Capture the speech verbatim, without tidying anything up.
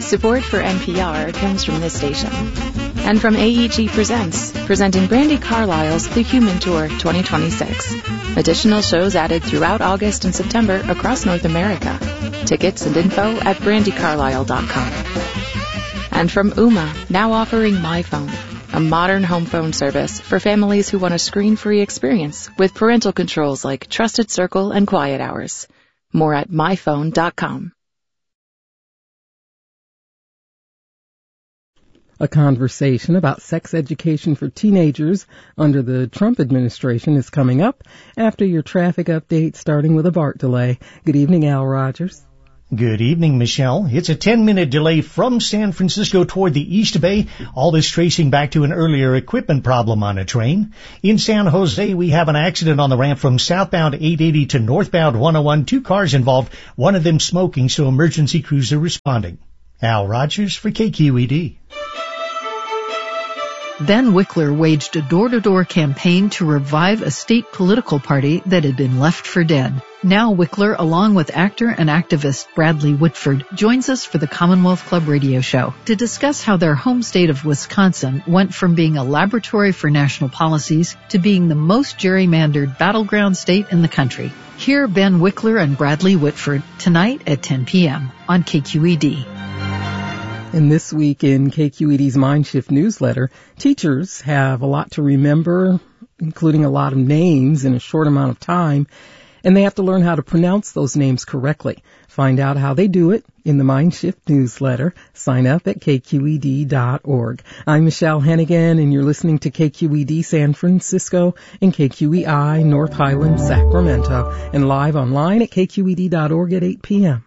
Support for N P R comes from this station. And from A E G Presents, presenting Brandi Carlile's The Human Tour twenty twenty-six. Additional shows added throughout August and September across North America. Tickets and info at brandi carlile dot com. And from Ooma, now offering MyPhone, a modern home phone service for families who want a screen-free experience with parental controls like Trusted Circle and Quiet Hours. More at my phone dot com. A conversation about sex education for teenagers under the Trump administration is coming up after your traffic update, starting with a BART delay. Good evening, Al Rogers. Good evening, Michelle. It's a ten-minute delay from San Francisco toward the East Bay, all this tracing back to an earlier equipment problem on a train. In San Jose, we have an accident on the ramp from southbound eight eighty to northbound one oh one. Two cars involved, one of them smoking, so emergency crews are responding. Al Rogers for K Q E D. Ben Wickler waged a door-to-door campaign to revive a state political party that had been left for dead. Now Wickler, along with actor and activist Bradley Whitford, joins us for the Commonwealth Club radio show to discuss how their home state of Wisconsin went from being a laboratory for national policies to being the most gerrymandered battleground state in the country. Hear Ben Wickler and Bradley Whitford tonight at ten p.m. on K Q E D. And this week in K Q E D's Mindshift newsletter, teachers have a lot to remember, including a lot of names in a short amount of time, and they have to learn how to pronounce those names correctly. Find out how they do it in the Mindshift newsletter. Sign up at K Q E D dot org. I'm Michelle Hennigan, and you're listening to K Q E D San Francisco and K Q E I North Highlands, Sacramento, and live online at K Q E D dot org at eight p.m.